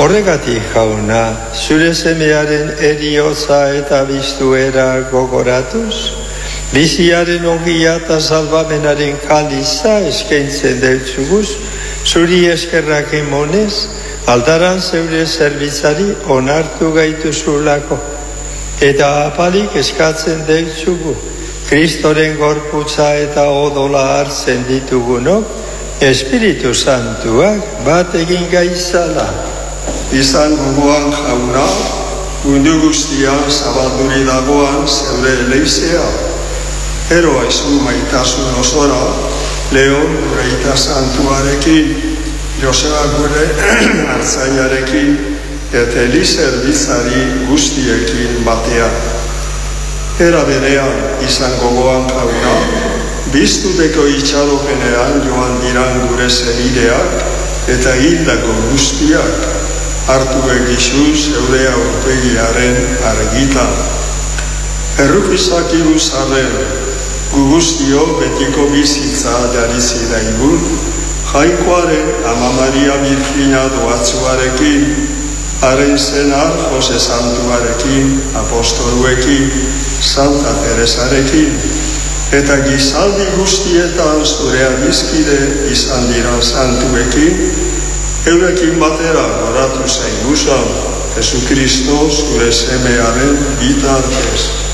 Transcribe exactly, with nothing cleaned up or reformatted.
Horregatik, Jauna, zure semearen eriotza eta biztuera gogoratuz, biziaren ongia eta salvamenaren kaliza eskaintzen deutzuguz, zuri eskerrak emonez, aldaran zeure zerbitzari onartu gaituzulako. Eta apalik eskatzen deutzugu, Kristoren gorputza eta odola hartzen ditugunok, Espiritu Santuak bat egin gaizala. Izan gogoan, Jauna, mundu guztian zabalduri dagoan zeure leizea. Ero aizu maitasun osora, Leon gure Aita Santuarekin, Joseba gure hartzainarekin, eta Elizer bizari guztiekin batean. Era berean izan gogoan, Jauna, biztuteko itxaropenean joan diran gure zenideak eta hildako guztiak hartu egizu zeure aurpegiaren argitan. Errukizak iruzaren, gu guztio betiko bizitza jarizi daigun, Jainkoaren Ama Maria Birjina doatzuarekin, haren zenar Jose Santuarekin, apostoluekin, Santa Teresarekin, eta gizaldi guztietan zure adizkide izan diran santuekin, eurekin batera goratu zaiguzan, Jesu Kristo zure semearen bitartez.